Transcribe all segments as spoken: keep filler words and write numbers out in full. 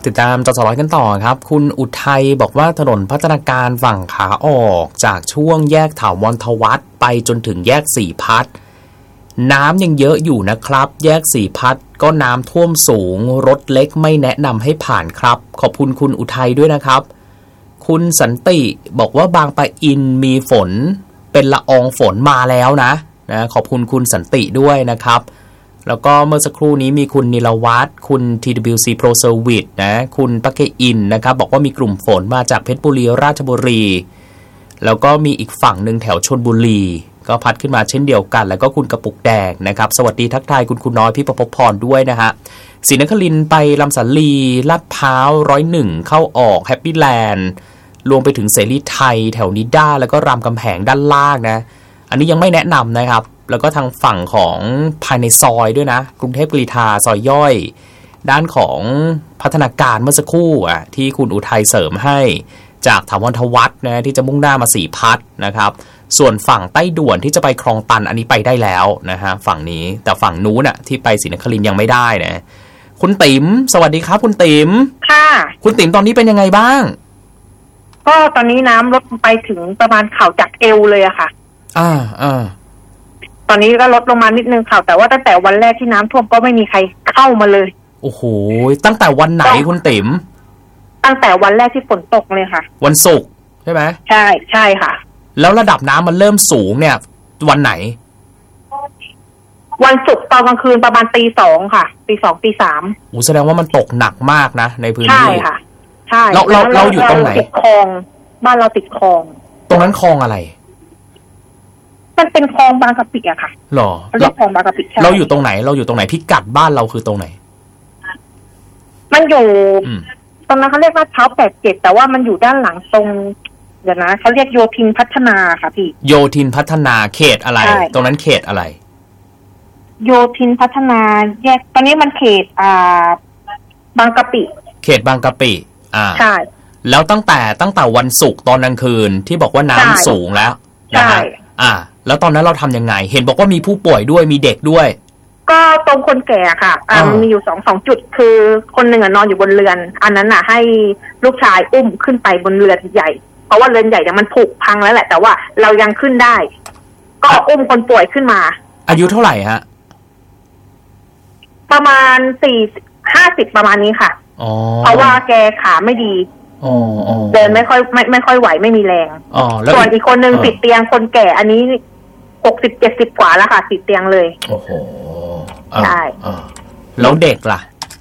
ติดตามจอสร้อยกันต่อครับคุณอุทัยบอกว่าถนนพัฒนาการฝั่งขาออกจากช่วงแยกถาวรทวัฒน์ไปจนถึงแยกสี่พัดน้ำยังเยอะอยู่นะครับแยกสี่พัดก็น้ำท่วมสูงรถเล็กไม่แนะนำให้ผ่านครับขอบคุณคุณอุทัยด้วยนะครับคุณสันติบอกว่าบางปะอินมีฝนเป็นละอองฝนมาแล้วนะนะขอบคุณคุณสันติด้วยนะครับแล้วก็เมื่อสักครู่นี้มีคุณนิลวัฒน์คุณ ที ดับเบิลยู ซี Pro Service นะคุณปะเกอินนะครับบอกว่ามีกลุ่มฝนมาจากเพชรบุรีราชบุรีแล้วก็มีอีกฝั่งหนึ่งแถวชลบุรีก็พัดขึ้นมาเช่นเดียวกันแล้วก็คุณกระปุกแดงนะครับสวัสดีทักทายคุณคุณน้อยพี่ประภพรด้วยนะฮะศรีนครินทร์ไปลำสันลีลาดพร้าวร้อยหนึ่งเข้าออกแฮปปี้แลนด์รวมไปถึงเสรีไทยแถวนิด้าแล้วก็รามคำแหงด้านล่างนะอันนี้ยังไม่แนะนำนะครับแล้วก็ทางฝั่งของภายในซอยด้วยนะกรุงเทพกรีฑาซอยย่อยด้านของพัฒนาการเมื่อสักครู่อ่ะที่คุณอุทัยเสริมให้จากถาวรทวัฒน์นะที่จะมุ่งหน้ามาสี่พัดนะครับส่วนฝั่งใต้ด่วนที่จะไปคลองตันอันนี้ไปได้แล้วนะฮะฝั่งนี้แต่ฝั่งนู้นอ่ะที่ไปศรีนครินทร์ยังไม่ได้นะคุณติ๋มสวัสดีครับคุณติ๋มค่ะคุณติ๋มตอนนี้เป็นยังไงบ้างก็ตอนนี้น้ำลดไปถึงประมาณเข่าจากเอวเลยอะค่ะอ่าอ่าตอนนี้ก็ลดลงมานิดนึงค่ะแต่ว่าตั้งแต่วันแรกที่น้ำท่วมก็ไม่มีใครเข้ามาเลยโอ้โหตั้งแต่วันไหนคุณติ๋มตั้งแต่วันแรกที่ฝนตกเลยค่ะวันศุกร์ใช่ไหมใช่ใช่ค่ะแล้วระดับน้ำมันเริ่มสูงเนี่ยวันไหนวันศุกร์ตอนกลางคืนประมาณตีสองค่ะตีสองตีสามโอ้แสดงว่ามันตกหนักมากนะในพื้นที่ใช่ค่ะใช่เราเราเราอยู่ตรงไหนติดคลองบ้านเราติดคลองตรงนั้นคลองอะไรมันเป็นคลองบางกะปิอะค่ะหรอเราเรียกคลองบางกะปิเราอยู่ตรงไหนเราอยู่ตรงไหนพิกัดบ้านเราคือตรงไหนมันอยู่ตรงนั้นเขาเรียกว่าเท้าแปดเจ็ดแต่ว่ามันอยู่ด้านหลังตรงเดี๋ยวนะเขาเรียกโยธินพัฒนาค่ะพี่โยธินพัฒนาเขตอะไรตรงนั้นเขตอะไรโยธินพัฒนาแยกตอนนี้มันเขตอ่าบางกะปิเขตบางกะปิอ่าใช่แล้วตั้งแต่ตั้งแต่วันศุกร์ตอนกลางคืนที่บอกว่าน้ำสูงแล้วนะฮะอ่าแล้วตอนนั้นเราทำยังไงเห็นบอกว่ามีผู้ป่วยด้วยมีเด็กด้วยก็ตรงคนแก่ค่ะอ่ามีอยู่สองสองจุดคือคนหนึ่งนอนอยู่บนเรือนอันนั้นน่ะให้ลูกชายอุ้มขึ้นไปบนเรือนใหญ่เพราะว่าเรือนใหญ่เนี่ยมันผุพังแล้วแหละแต่ว่าเรายังขึ้นได้ก็อุ้มคนป่วยขึ้นมาอายุเท่าไหร่ฮะประมาณสี่ห้าสิบประมาณนี้ค่ะเพราะว่าแกขาไม่ดีเดินไม่ค่อยไม่ไม่ค่อยไหวไม่มีแรงส่วนอีกคนนึงติดเตียงคนแก่อันนี้หกสิบเจ็ดสิบกว่าแล้วค่ะติดเตียงเลยโอ้โหใช่แล้วเด็กล่ะ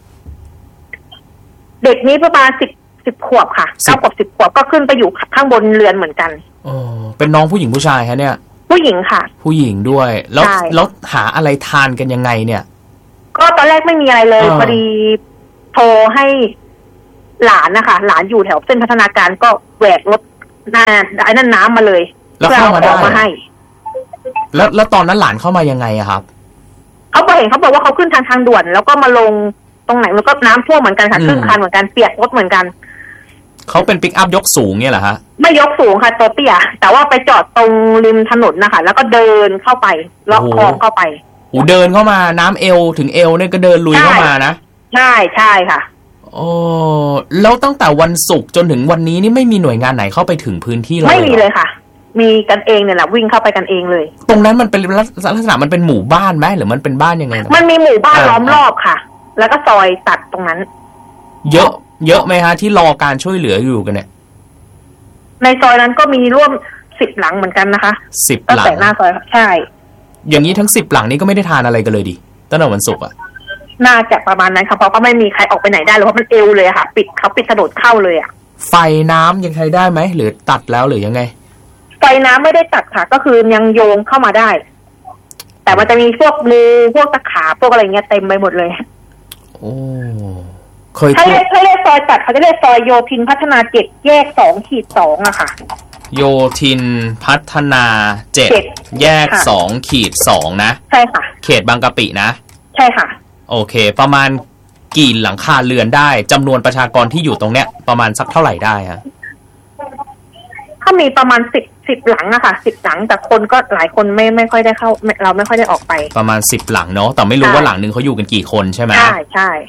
เด็กนี้ประมาณสิบสิบขวบค่ะเก้าขวบสิบขวบก็ขึ้นไปอยู่ข้างบนเรือนเหมือนกันอ๋อเป็นน้องผู้หญิงผู้ชายคะเนี่ยผู้หญิงค่ะผู้หญิงด้วยแล้วแล้วหาอะไรทานกันยังไงเนี่ยก็ตอนแรกไม่มีอะไรเลยพอดีโทรให้หลานนะคะหลานอยู่แถวเส้นพัฒนาการก็แหวกรถหน้าไอ้นั่นน้ำมาเลยแล้วเข้ามาได้มาให้แล้วแล้วตอนนั้นหลานเข้ามายังไงอะครับเขาบอกเห็นเขาบอกว่าเขาขึ้นทางทางด่วนแล้วก็มาลงตรงไหนมันก็น้ำท่วมเหมือนกันค่ะครึ่งคันเหมือนกันเปียกรถเหมือนกันเขาเป็นปิกอัพยกสูงเนี่ยเหรอฮะไม่ยกสูงค่ะตัวเตี้ยแต่ว่าไปจอดตรงริมถนนนะคะแล้วก็เดินเข้าไปเลาะคลองเข้าไปโอ้เดินเข้ามาน้ำเอวถึงเอวเนี่ยก็เดินลุยเข้ามานะใช่ใช่ค่ะโอ้แล้วตั้งแต่วันศุกร์จนถึงวันนี้นี่ไม่มีหน่วยงานไหนเข้าไปถึงพื้นที่เลยไม่มีเลยค่ะมีกันเองเนี่ยแหละวิ่งเข้าไปกันเองเลยตรงนั้นมันเป็นลักษณะมันเป็นหมู่บ้านไหมหรือมันเป็นบ้านยังไงมันมีหมู่บ้านล้อมรอบค่ะแล้วก็ซอยตัดตรงนั้นเยอะเยอะไหมฮะที่รอการช่วยเหลืออยู่กันเนี่ยในซอยนั้นก็มีร่วมสิบหลังเหมือนกันนะคะสิบหลังแต่หน้าซอยใช่อย่างนี้ทั้งสิบหลังนี้ก็ไม่ได้ทานอะไรกันเลยดิตั้งแต่วันศุกร์อ่ะน่าจะประมาณนั้นค่ะเพราะก็ไม่มีใครออกไปไหนได้เลยเพราะมันเอวเลยค่ะปิดเขาปิดถนนเข้าเลยอ่ะไฟน้ำยังใช้ได้ไหมหรือตัดแล้วหรือยังไงไฟน้ำไม่ได้ตัดค่ะก็คือยังโยงเข้ามาได้แต่มันจะมีพวกงูพวกตะขาพวกอะไรเงี้ยเต็มไปหมดเลยโอ้เคยถ้าเรียกถ้าเรียกซอยตัดเขาจะเรียกซอยโยธินพัฒนาเจ็ดแยกสองขีดสองอะค่ะโยธินพัฒนาเจ็ดแยกสองขีดสองนะใช่ค่ะเขตบางกะปินะใช่ค่ะโอเคประมาณกี่หลังคาเรือนได้จำนวนประชากรที่อยู่ตรงเนี้ยประมาณสักเท่าไหร่ได้ฮะถ้ามีประมาณสิบสิบหลังอะค่ะสิบหลังแต่คนก็หลายคนไม่ไม่ค่อยได้เข้าเราไม่ค่อยได้ออกไปประมาณสิบหลังเนาะแต่ไม่รู้ว่าหลังนึงเขาอยู่กันกี่คนใช่ไหมใช่ใช่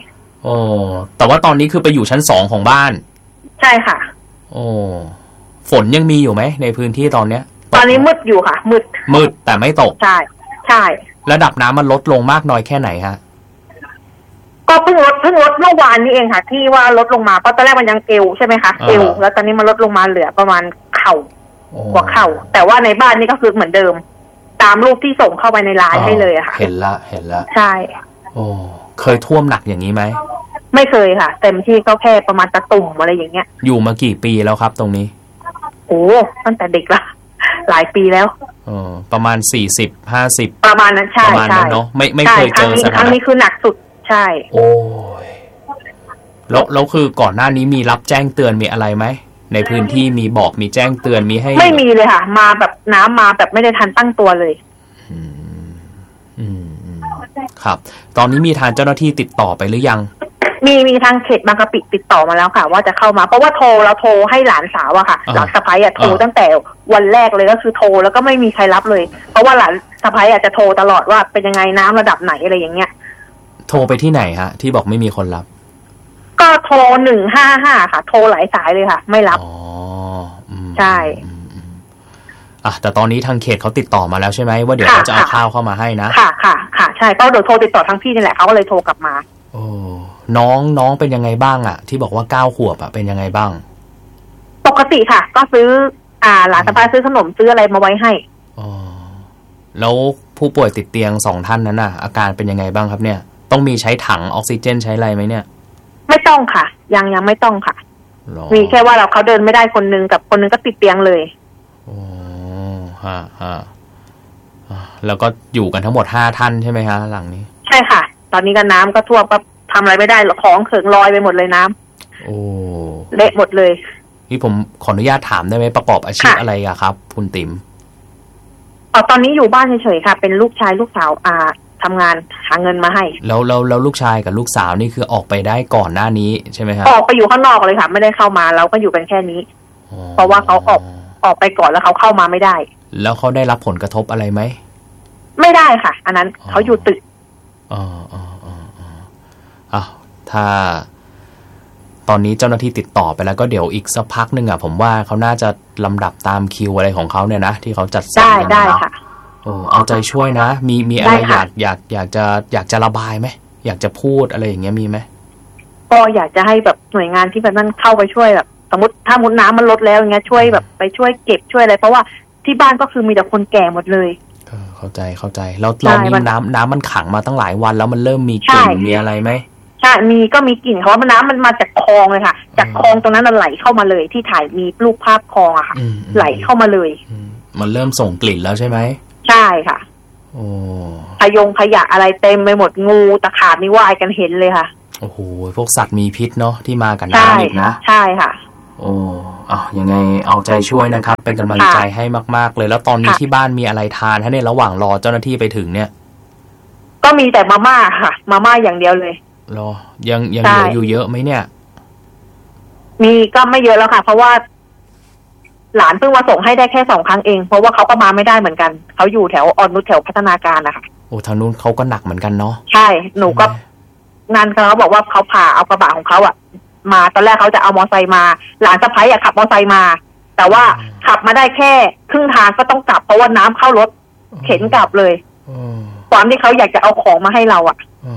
โอ้แต่ว่าตอนนี้คือไปอยู่ชั้นสองของบ้านใช่ค่ะโอ้ฝนยังมีอยู่ไหมในพื้นที่ตอนเนี้ยตอนนี้มืดอยู่ค่ะมืดมืดแต่ไม่ตกใช่ใช่ระดับน้ำมันลดลงมากน้อยแค่ไหนฮะก็เพิ่งลดเพิ่งลดเมื่อวานนี้เองค่ะที่ว่าลดลงมาเพราะตอนแรกมันยังเอวใช่ไหมคะเอวแล้วตอนนี้มันลดลงมาเหลือประมาณเข่าหัวเข่าแต่ว่าในบ้านนี่ก็คือเหมือนเดิมตามรูปที่ส่งเข้าไปในไลน์ให้เลยค่ะเห็นละเห็นละใช่โอ้เคยท่วมหนักอย่างนี้ไหมไม่เคยค่ะเต็มที่ก็แค่ประมาณตะตุ่มอะไรอย่างเงี้ยอยู่มากี่ปีแล้วครับตรงนี้โอ้ตั้งแต่เด็กละหลายปีแล้วเออประมาณสี่สิบห้าสิบประมาณนั้นใช่ประมาณนั้นเนาะไม่ไม่เคยเจอสถานครั้งนี้คือหนักสุดใช่โอ้ยแล้วแล้วคือก่อนหน้านี้มีรับแจ้งเตือนมีอะไรไหมในพื้นที่มีบอกมีแจ้งเตือนมีให้ไม่มีเลยค่ะมาแบบน้ำมาแบบไม่ได้ทันตั้งตัวเลยอืมอืมครับตอนนี้มีทางเจ้าหน้าที่ติดต่อไปหรือยังมีมีทางเขตบางกะปิติดต่อมาแล้วค่ะว่าจะเข้ามาเพราะว่าโทรเราโทรให้หลานสาวอะค่ะหลานสะใภ้อะโทรตั้งแต่วันแรกเลยก็คือโทรแล้วก็ไม่มีใครรับเลยเพราะว่าหลานสะใภ้อะจะโทรตลอดว่าเป็นยังไงน้ำระดับไหนอะไรอย่างเงี้ยโทรไปที่ไหนฮะที่บอกไม่มีคนรับก็โทรหนึ่งห้าห้าค่ะโทรหลายสายเลยค่ะไม่รับอ๋อใช่อ่ะแต่ตอนนี้ทางเขตเขาติดต่อมาแล้วใช่ไหมว่าเดี๋ยวเขาจะเอาข้าวเข้ามาให้นะค่ะค่ะค่ะใช่เพราะเดี๋ยวโทรติดต่อทางพี่นี่แหละเขาก็เลยโทรกลับมาโอ้น้องน้องเป็นยังไงบ้างอ่ะที่บอกว่าเก้าขวบอ่ะเป็นยังไงบ้างปกติค่ะก็ซื้ออ่าหลานสะใภ้ซื้อขนมซื้ออะไรมาไว้ให้อ๋อแล้วผู้ป่วยติดเตียงสองท่านนั้นน่ะอาการเป็นยังไงบ้างครับเนี่ยต้องมีใช้ถังออกซิเจนใช้อะไรไหมเนี่ยไม่ต้องค่ะยังยังไม่ต้องค่ะมีแค่ว่าเราเขาเดินไม่ได้คนนึงกับคนนึงก็ติดเตียงเลยโอ้ฮะฮะแล้วก็อยู่กันทั้งหมดห้าท่านใช่ไหมฮะหลังนี้ใช่ค่ะตอนนี้ก็น้ำก็ท่วมก็ทำอะไรไม่ได้หรอกของเขิงลอยไปหมดเลยน้ำโอ้เละหมดเลยนี่ผมขออนุญาตถามได้ไหมประกอบอาชีพอะไรอะครับคุณติ๋มอ๋อตอนนี้อยู่บ้านเฉยๆค่ะเป็นลูกชายลูกสาวอ่าทำงานหาเงินมาให้แล้วแล้วแล้วลูกชายกับลูกสาวนี่คือออกไปได้ก่อนหน้านี้ใช่ไหมครับออกไปอยู่ข้างนอกเลยค่ะไม่ได้เข้ามาเราก็อยู่กันแค่นี้เพราะว่าเขาออกออกไปก่อนแล้วเขาเข้ามาไม่ได้แล้วเขาได้รับผลกระทบอะไรไหมไม่ได้ค่ะอันนั้นเขาอยู่ตึกอ๋ออ๋ออ๋ออ๋อถ้าตอนนี้เจ้าหน้าที่ติดต่อไปแล้วก็เดี๋ยวอีกสักพักนึงอ่ะผมว่าเขาน่าจะลำดับตามคิวอะไรของเขาเนี่ยนะที่เขาจัดสรรกันได้ได้ค่ะโอ้เอาใจช่วยนะมีมีอะไรอยากอยากอยากจะอยากจะระบายไหมอยากจะพูดอะไรอย่างเงี้ยมีไหมก็อยากจะให้แบบหน่วยงานที่แบบนั้นเข้าไปช่วยแบบสมมติถ้ามุดน้ำมันลดแล้วอย่างเงี้ยช่วยแบบไปช่วยเก็บช่วยอะไรเพราะว่าที่บ้านก็คือมีแต่คนแก่หมดเลยเข้าใจเข้าใจแล้วตอนนี้น้ำน้ำมันขังมาตั้งหลายวันแล้วมันเริ่มมีกลิ่นมีอะไรไหมใช่มีก็มีกลิ่นเพราะว่าน้ำมันมาจากคลองเลยค่ะจากคลองตรงนั้นมันไหลเข้ามาเลยที่ถ่ายมีรูปภาพคลองอะค่ะไหลเข้ามาเลยมันเริ่มส่งกลิ่นแล้วใช่ไหมใช่ค่ะโอ้ขยงขยะอะไรเต็มไปหมดงูตะขาบนี่ว่ายกันเห็นเลยค่ะโอ้โหพวกสัตว์มีพิษเนาะที่มากันน้ำอีกนะใช่ค่ะโอ้อ้าวยังไงเอาใจช่วยนะครับเป็นกำลังใจให้มากๆเลยแล้วตอนนี้ที่บ้านมีอะไรทานฮะเนี่ยระหว่างรอเจ้าหน้าที่ไปถึงเนี่ยก็มีแต่มาม่าค่ะมาม่าอย่างเดียวเลยรอยังยังเหลืออยู่เยอะไหมเนี่ยมีก็ไม่เยอะแล้วค่ะเพราะว่าหลานเพิ่งมาส่งให้ได้แค่สองครั้งเองเพราะว่าเขาก็มาไม่ได้เหมือนกันเขาอยู่แถวออนนุชแถวพัฒนาการนะคะโอ้ทางนู้นเขาก็หนักเหมือนกันเนาะใช่หนูก็งานเขาบอกว่าเขาพาเอากระบะของเขาอะมาตอนแรกเขาจะเอามอไซค์มาหลานสะใภ้อะขับมอไซค์มาแต่ว่าขับมาได้แค่ครึ่งทางก็ต้องกลับเพราะว่าน้ำเข้ารถเข็นกลับเลยความที่เขาอยากจะเอาของมาให้เราอะ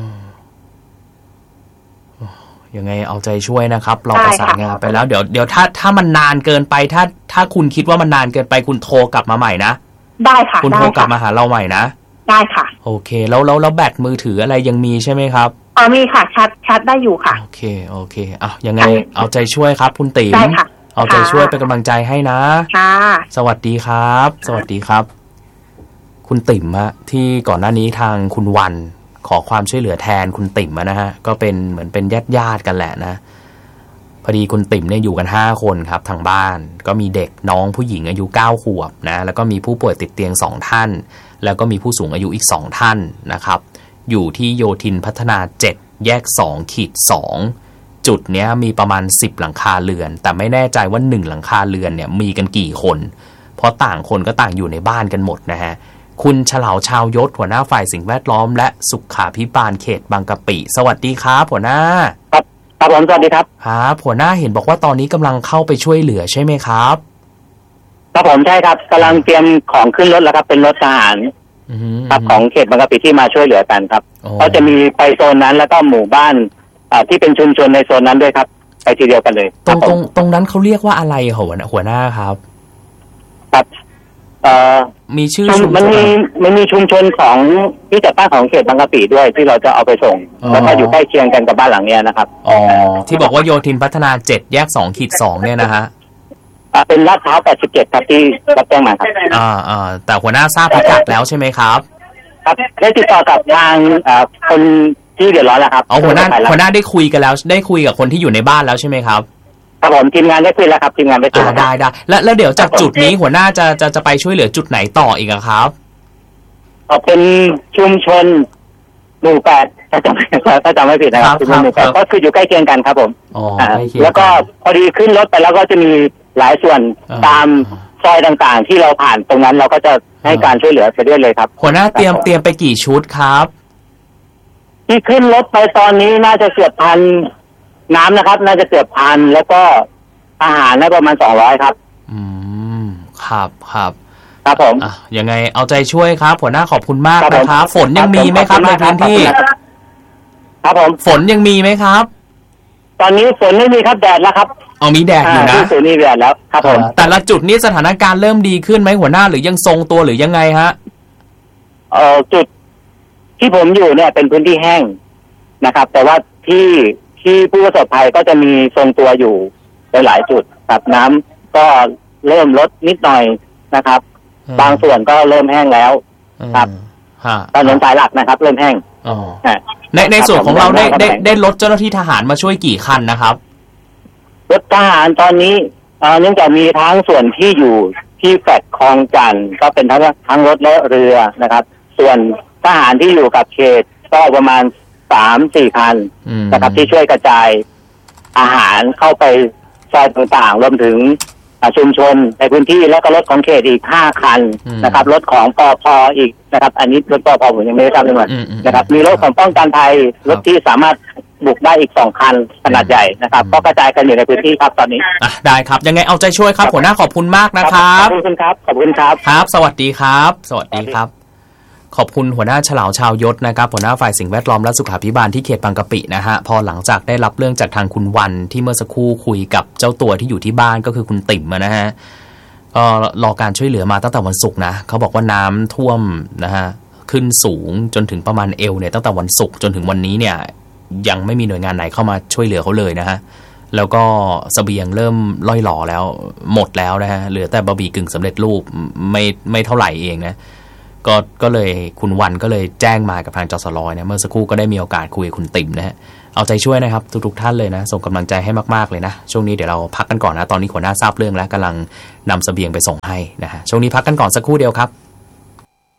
ยังไงเอาใจช่วยนะครับเราประสานงานไปแล้วเดี๋ยวเดี๋ยวถ้าถ้ามันนานเกินไปถ้าถ้าคุณคิดว่ามันนานเกินไปคุณโทรกลับมาใหม่นะได้ค่ะคุณโทรกลับมาหาเราใหม่นะได้ค่ะโอเคแล้วแล้วแล้วแบตมือถืออะไรยังมีใช่ไหมครับอ๋อมีค่ะชัดชัดได้อยู่ค่ะโอเคโอเคอ่ะยังไงเอาใจช่วยครับคุณติ๋มได้ค่ะเอาใจช่วยเป็นกำลังใจให้นะค่ะสวัสดีครับสวัสดีครับคุณติ๋มอะที่ก่อนหน้านี้ทางคุณวันขอความช่วยเหลือแทนคุณติ๋มนะฮะก็เป็นเหมือนเป็นญาติญาติกันแหละนะพอดีคุณติ๋มเนี่ยอยู่กันห้าคนครับทางบ้านก็มีเด็กน้องผู้หญิงอายุเก้าขวบนะแล้วก็มีผู้ป่วยติดเตียงสองท่านแล้วก็มีผู้สูงอายุอีกสองท่านนะครับอยู่ที่โยธินพัฒนาเจ็ดแยกสองขีดสองจุดเนี้ยมีประมาณสิบหลังคาเรือนแต่ไม่แน่ใจว่าหนึ่งหลังคาเรือนเนี่ยมีกันกี่คนเพราะต่างคนก็ต่างอยู่ในบ้านกันหมดนะฮะคุณเฉลาชาวยศหัวหน้าฝ่ายสิ่งแวดล้อมและสุขาภิบาลเขตบางกะปิสวัสดีครับหัวหน้าครับครับผมสวัสดีครับครับหัวหน้าเห็นบอกว่าตอนนี้กำลังเข้าไปช่วยเหลือใช่ไหมครับครับผมใช่ครับกำลังเตรียมของขึ้นรถแล้วครับเป็นรถทหารครับของเขตบางกะปิที่มาช่วยเหลือกันครับก็จะมีไปโซนนั้นแล้วก็หมู่บ้านที่เป็นชุมชนในโซนนั้นด้วยครับไปทีเดียวกันเลยตรงตรงตรงนั้นเขาเรียกว่าอะไรหัวหน้าหัวหน้าครับครับเอ่อมีชื่อมันมีมันมีชุมชนของที่จัดตั้งของเขตบางกะปิด้วยที่เราจะเอาไปส่งแล้วก็อยู่ใกล้เคียงกันกับบ้านหลังนี้นะครับอ๋อที่บอกว่าโยธินพัฒนาเจ็ดแยกสองขีดสองเนี่ยนะฮะเป็นลาดพร้าวแปดสิบเจ็ดครับที่รับแจ้งมาครับอ่าอ่าแต่หัวหน้าทราบพิกัดแล้วใช่ไหมครับครับได้ติดต่อกับทางคนที่เดือดร้อนแล้วครับอ๋อหัวหน้าหัวหน้าได้คุยกันแล้วได้คุยกับคนที่อยู่ในบ้านแล้วใช่ไหมครับครับผมทีมงานได้คุยแล้วครับทีมงานได้คุยได้ได้แล้วแล้วเดี๋ยวจากจุดนี้หัวหน้าจะจะจะไปช่วยเหลือจุดไหนต่ออีกครับอ๋อเป็นชุมชนหมู่แปดถ้าจำถ้าจำไม่ผิดนะครับชุมชนหมู่แปดก็คืออยู่ใกล้เคียงกันครับผมอ๋อแล้วก็พอดีขึ้นรถไปแล้วก็จะมีหลายส่วนตามซอยต่างๆที่เราผ่านตรงนั้นเราก็จะให้การช่วยเหลือไปด้วยเลยครับหัวหน้าเตรียมเตรียมไปกี่ชุดครับที่ขึ้นรถไปตอนนี้น่าจะเกือบพันน้ำนะครับน่าจะเกือบพันแล้วก็อาหารน่าประมาณสองร้อยครับอืมครับครับครับผมอ่ะยังไงเอาใจช่วยครับหัวหน้าขอบคุณมากนะครับฝนยังมีไหมครับในพื้นที่ครับผมฝนยังมีไหมครับตอนนี้ฝนไม่มีครับแดดแล้วครับเอามีแดดอยู่นะฝนนี่แดดแล้วครับผมแต่ละจุดนี้สถานการณ์เริ่มดีขึ้นไหมหัวหน้าหรือยังทรงตัวหรือยังไงฮะเอ่อจุดที่ผมอยู่เนี่ยเป็นพื้นที่แห้งนะครับแต่ว่าที่ที่ผู้ประสบภัยก็จะมีทรงตัวอยู่ในหลายจุดครับน้ำก็เริ่มลดนิดหน่อยนะครับบางส่วนก็เริ่มแห้งแล้วครับถนนสายหลักนะครับเริ่มแห้งในในส่วนของเราได้ได้ได้รถเจ้าหน้าที่ทหารมาช่วยกี่คันนะครับรถทหารตอนนี้เนื่องจากมีทั้งส่วนที่อยู่ที่แฟลตคลองจันทร์ก็เป็นทั้งทั้งรถและเรือนะครับส่วนทหารที่อยู่กับเขตก็ประมาณสามสี่คันนะครับที่ช่วยกระจายอาหารเข้าไปซอยต่างๆรวมถึงชุมชนในพื้นที่แล้วก็รถของเขตอีกห้าคันนะครับรถของปภ.อีกนะครับอันนี้รถปภ.ผมยังไม่ได้ทราบเลยนะครับมีรถของป้องกันภัยรถที่สามารถบุกได้อีกสองคันขนาดใหญ่นะครับก็กระจายกันอยู่ในพื้นที่ครับตอนนี้อ่ะได้ครับยังไงเอาใจช่วยครับหัวหน้าขอบคุณมากนะครับขอบคุณครับขอบคุณครับครับสวัสดีครับสวัสดีครับขอบคุณหัวหน้าเฉลาชาวยศนะครับหัวหน้าฝ่ายสิ่งแวดล้อมและสุขาภิบาลที่เขตบางกะปินะฮะพอหลังจากได้รับเรื่องจากทางคุณวันที่เมื่อสักครู่คุยกับเจ้าตัวที่อยู่ที่บ้านก็คือคุณติ๋มนะฮะก็รอการช่วยเหลือมาตั้งแต่วันศุกร์นะเขาบอกว่าน้ำท่วมนะฮะขึ้นสูงจนถึงประมาณเอวเนี่ยตั้งแต่วันศุกร์จนถึงวันนี้เนี่ยยังไม่มีหน่วยงานไหนเข้ามาช่วยเหลือเขาเลยนะฮะแล้วก็เสบียงเริ่มล่อยหล่อแล้วหมดแล้วนะฮะเหลือแต่บะหมี่กึ่งสำเร็จรูปไม่ไม่เท่าไหร่เองนะก็ก็เลยคุณวันก็เลยแจ้งมากับทางจสลเนี่ยเมื่อสักครู่ก็ได้มีโอกาสคุยกับคุณติ๋มนะฮะเอาใจช่วยนะครับทุกๆท่านเลยนะส่งกำลังใจให้มากๆเลยนะช่วงนี้เดี๋ยวเราพักกันก่อนนะตอนนี้หัวหน้าทราบเรื่องแล้วกำลังนำเสบียงไปส่งให้นะฮะช่วงนี้พักกันก่อนสักครู่เดียวครับ